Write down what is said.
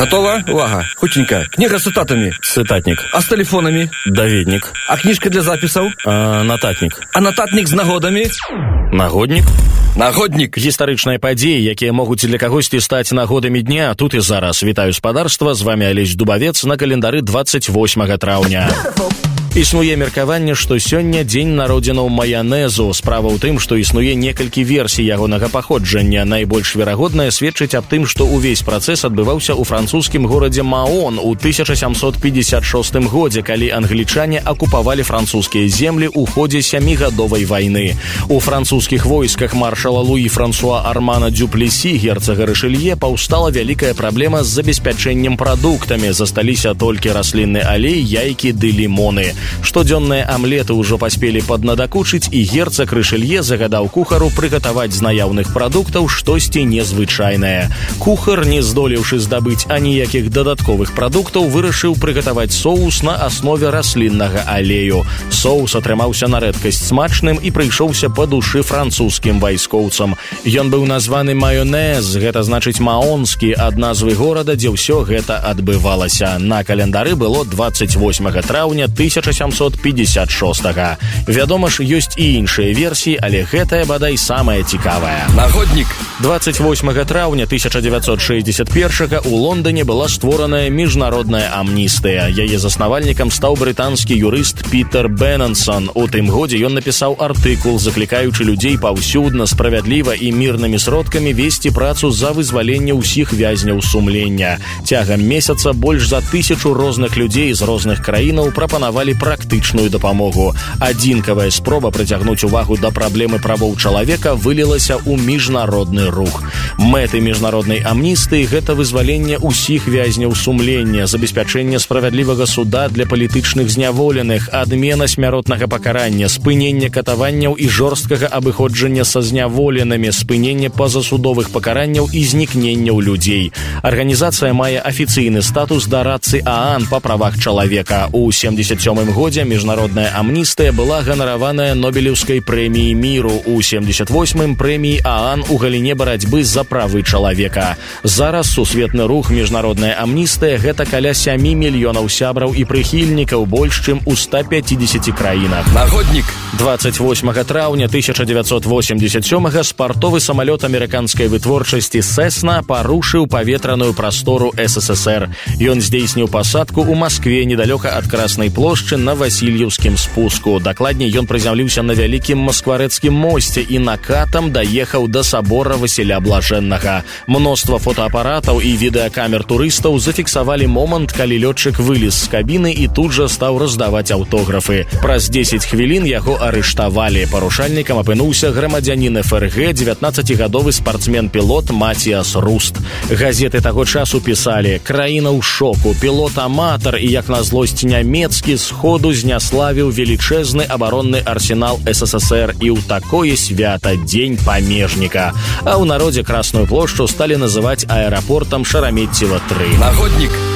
Готова? Увага. Хутенько. Книга с цитатами. Цитатник. А с телефонами? Даведник. А книжка для записаў? Нататник. А нататник з нагодамі? Нагодник. Нагодник. Гістарычныя падзеі, якія могуць для кагосьці стаць нагодамі дня, тут і зараз. Вітаю спадарства, з вами Алесь Дубавец на календары 28 траўня. Існуе меркаванне, што сёння дзень народзінаў маянезу. Справа ў тым, што існуе некалькі версій ягонага паходжання. Найбольш верагоднае сведчыць аб тым, што ўвесь працэс адбываўся ў французскім горадзе Маон у 1756 годзе, калі англічане акупавалі французскія землі ў ходзе сямігадовай вайны. У французскіх войсках маршала Луі Франсуа Армана Дюплесі, герцага Рышелье, паўстала вялікая праблема з забеспячэннем прадуктамі. Засталіся толькі раслінны алей, яйкі ды лімоны. Штодзённыя амлеты ўжо паспелі паднадакучыць, і герцаг Рышелье загадаў кухару прыгатаваць з наяўных прадуктаў штосьці незвычайнае. Кухар, не здолеўшы здабыць аніякіх дадатковых прадуктаў, вырашыў прыгатаваць соус на аснове расліннага алею. Соус атрымаўся на рэдкасць смачным і прыйшоўся па душы французскім вайскоўцам. Ён быў названы маёнез, гэта значыць маонскі, ад назвы горада, дзе ўсё гэта адбывалася. На календары было 28 траўня 1756. Вядома ж, ёсць і іншыя версіі, але гэтая, бадай, самая цікавая. Нагодник. 28 траўня 1961 у Лондоне была створаная міжнародная амністыя. Яе заснавальнікам стаў брытанскі юрыст Пітер Бененсон. У тым годзе ён напісаў артыкул, заклікаючы людзей паўсюдна, справядліва і мірнымі сродкамі весці працу за вызваленне ўсіх вязняў сумлення. Цягам месяца больш за 1000 розных людзей з розных краінаў прапанавалі практычную дапамогу. Адзінкавая спроба прыцягнуць увагу да праблемы правоў чалавека вылілася ў міжнародны рух. Мэты міжнароднай амністыі — гэта вызваленне ўсіх вязняў сумлення, забеспячэнне справядлівага суда для палітычных зняволеных, адмена смяротнага пакарання, спыненне катаванняў і жорсткага абыходжання са зняволенымі, спыненне пазасудовых пакаранняў і знікненняў людзей. Арганізацыя мае афіцыйны статус дарадцы ААН па правах чалавека. У 1977 годзе міжнародная амністыя была ганараваная Нобелеўскай прэміяй міру, у 1978 прэміяй ААН у галіне барацьбы за правы чалавека. Зараз сусветны рух міжнародная амністыя — гэта каля 7 мільёнаў сябраў і прыхільнікаў, больш чым у 150 краінах. Нагодник. 28 траўня 1987 спартовы самалёт амерыканскай вытворчасці «Сесна» парушыў паветраную прастору СССР. Ён здзейсніў пасадку ў Маскве, недалёка ад Краснай плошчы на Васільеўскім спуску. Дакладней, ён прызямліўся на вялікім маскварэцкім мосце і накатам даехаў да сабора Васіля Блажэннага. Мноства фотоапаратаў і відэакамер турыстаў зафіксавалі момант, калі лётчык вылез з кабіны і тут жа стаў раздаваць аўтографы. Праз 10 хвілін яго арыштавалі. Парушальнікам апынуўся грамадзянін ФРГ, 19-гадовы спартсмен-пілот Матіас Руст. Газеты таго часу пісалі: «Краіна ў шоку, пілот-аматар і, як на злосць, нямецкі сходу зняславіў велічэзны абаронны арсенал СССР і ў такое свята дзень памежніка». А ў народзе Красную плошчу сталі называць аэрапортам Шараметцева-3. Нагодник.